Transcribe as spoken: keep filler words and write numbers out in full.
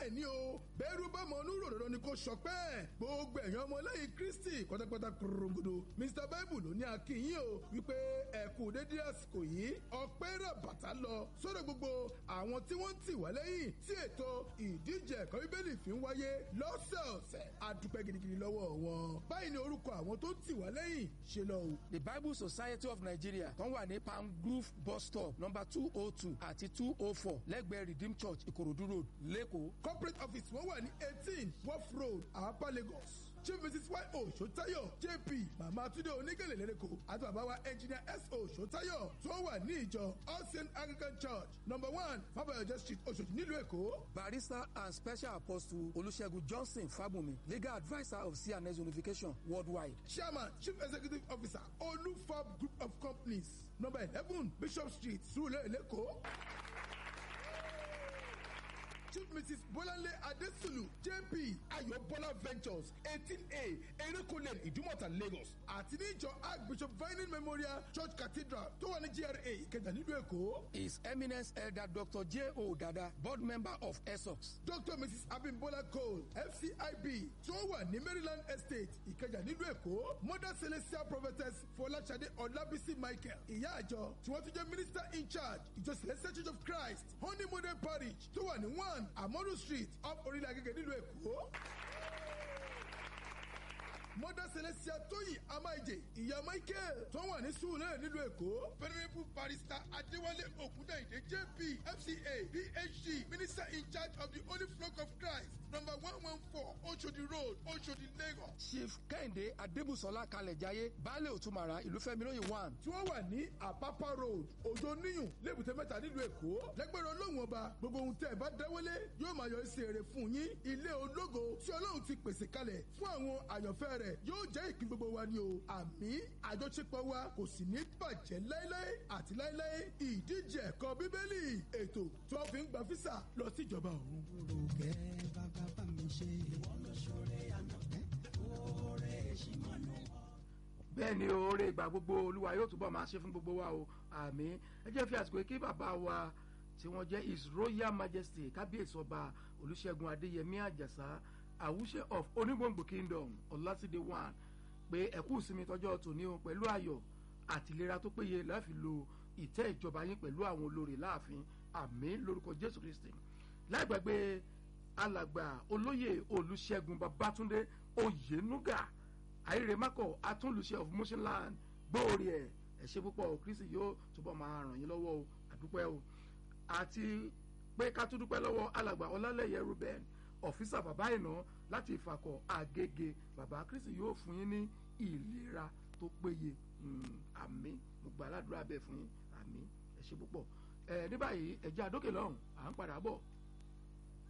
bẹ́ẹ̀ ni o bẹ́ẹ̀rù bá mọ onúrò dandan ni kò sọpẹ́ gbogbo ẹ̀yàn ọmọlẹ́yìn Kristi pátápátá kúròǹgòdò Mr Bible ló ní akínyìn o wípé ẹ̀kú dédé àsìkò yìí ọpẹ́ rà bàtà lọ sọ́dọ̀ gbogbo àwọn tí wọ́n tì wá lẹ́yìn tí ètò ìdíje ẹ̀kọ́ bíbélì fi ń wáyé lọ́sẹ̀ọ̀sẹ̀ àdúpẹ́ gidigidi lọ́wọ́ wọn báyìí ni orúkọ àwọn tó tì wá lẹ́yìn ṣe lọ o. The Bible Society of Nigeria tó wà ní Palm Grove bus stop number two oh two àti two oh four lẹ́gbẹ̀ẹ́ Redeemed Church Ìkòròdú road lẹ́kọ̀ọ́. corporate office wọn wà ní eighteen Wharf Road Àpápá Lagos. Chief Missus Y O Ṣótáyọ̀ J P Màmá Túndé Onígèlè lẹ́rẹ́kọ̀ àti bàbá wa Engineer S O Ṣótáyọ̀ tó wà ní ìjọ All Saints Anglican Church number one Fábọ̀yọ̀jẹ́ street Òṣòdì nílùú Èkó. Barrister and Special Apostle Olúṣẹ́gun Johnson Fábùnmi Legal Adviser of C and S Unification Worldwide. Chairman Chief Executive Officer Olufab Group of Companies number eleven Bishop Street Surulere Lẹ́kọ̀ọ́. Chief Missus Bọ́láńlé Adésùlù J P Ayọ̀bọ́lá Ventures eighteen A Ereko Lane Ìdúmọ̀tà Lagos àti ní ìjọ Archbishop Vining Memorial Church Cathedral tó wà ní G R A Ìkẹjà nílùú Èkó. His Eminence Elder Doctor J O Dada Board Member of ESOX. Doctor Missus Abimbola Cole F C I B tó wà ní Maryland Estate Ìkẹjà nílùú Èkó. Mother Celestial Prophetess Fọláṣadé Ọlábísí Michael ìyá àjọ tí wọ́n ti jẹ́ Minister in Charge ìjọ Celestial Church of Christ Honey Model Parish tó wà ní one Amoru Street off Orílẹ̀ Agége nílùú Èkó. Mother Celestia Tóyìn Amáìjè ìyá Michael tó wà ní Surulere nílùú Èkó. Venerable Barrister Adéwálé Ògúndàyìndé J P F C A P H D Minister in charge of the Holy Flock of Christ number one one four Oshodi Road Oshodi Lagos. Chief Kẹ́hìndé Adébùsọ́lá Kalẹ̀jáyé Baálé Òtúmàrà Ìlúfẹ́mi lóye one. Tí wọ́n wà ní Àpápá Road Òjò Níyùn Lébùté Mẹ́ta nílùú Èkó. Lẹ́gbẹ̀rún Ọlọ́run ọba gbogbo ohun tẹ́ ẹ bá dáwọ́lé yóò máa yọ sí èrè fún yín. Ilé ológo tí Ọlọ́run ti pèsè kalẹ̀ fún àwọn àyànfẹ́ rẹ̀ yóò jẹ́ ìpín gbogbo wa ni o. Àmín àjọṣepọ̀ wa kò sì ní bàjẹ́ láéláé àti láéláé. Ìdíje ẹ̀kọ́ Bíbélì ètò tí wọ́n fi ń gba físà lọ sí ìjọba ọ̀run. Olùkẹ́ bàbá bá mi ṣe ìwọ ló ṣoore ànàkẹ́ oore èṣìmọ́nù. Bẹ́ẹ̀ ni oore ìgbà gbogbo Olúwa yóò túbọ̀ máa ṣe fún gbogbo wa o. Àmín. Ẹ jẹ́ fi àsìkò kí bàbá wa tí wọ́n jẹ́ His Royal Majesty Kábíyèsí Ọba Olúṣẹ́gun Adéyẹmí Àjàsá Àwùṣe of Onígbòǹgbò Kingdom Ọlásídé one pé ẹ̀kú ìsinmi tọjọ́ tòní o pẹ̀lú ayọ̀ àti ìlera tó péye láfi lo ìtẹ́ ìjọba yín pẹ̀lú àwọn olórí láàfin àmín lórúkọ Jésù Kristi. Láìgbàgbé alàgbà olóyè Olúṣẹ́gun Babátúndé Oyènúgà àìrèmákọ̀ atúnlùṣe of Motionland gbóòrè ẹ̀ ẹ̀ ṣe púpọ̀ Kristi yóò túbọ̀ máa ràn yín lọ́wọ́ o àdúpẹ́ o àti pé ká tún dúpẹ́ lọ́wọ́ alàgbà Ọlálẹ́yẹ Ruben ọ̀fíìsà bàbá ìná láti ìfàkọ̀ Àgègè bàbá Kristi yóò fún yín ní ìlera tó péye àmín mo gbà aládùúrà bẹ́ẹ̀ fún yín àmín ẹ ṣé púpọ̀ ẹ ní báyìí ẹ jẹ́ àdókè lọ́hùn à ń padà bọ̀.